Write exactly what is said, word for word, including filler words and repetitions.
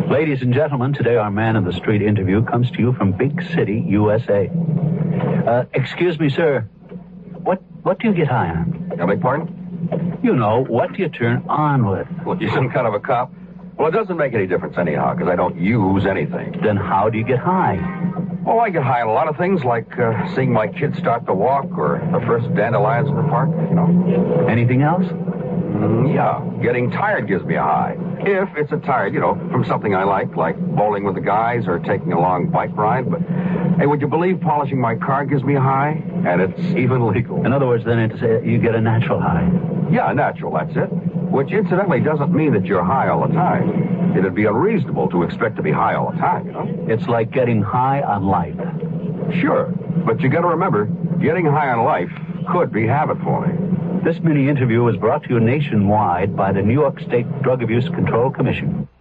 Ladies and gentlemen, today our man in the street interview comes to you from Big City, U S A. Uh, excuse me, sir. What what do you get high on? I beg pardon? You know, what do you turn on with? What, you some kind of a cop? Well, it doesn't make any difference anyhow, because I don't use anything. Then how do you get high? Oh, I get high on a lot of things, like uh, seeing my kids start to walk or the first dandelions in the park, you know. Anything else? Mm, yeah, getting tired gives me a high. If it's a tired, you know, from something I like, like bowling with the guys or taking a long bike ride. But, hey, would you believe polishing my car gives me a high? And it's even legal. In other words, then, it's, uh, you get a natural high. Yeah, natural, that's it. Which, incidentally, doesn't mean that you're high all the time. It'd be unreasonable to expect to be high all the time, you know? It's like getting high on life. Sure, but you got to remember, getting high on life could be habit forming. This mini interview was brought to you nationwide by the New York State Drug Abuse Control Commission.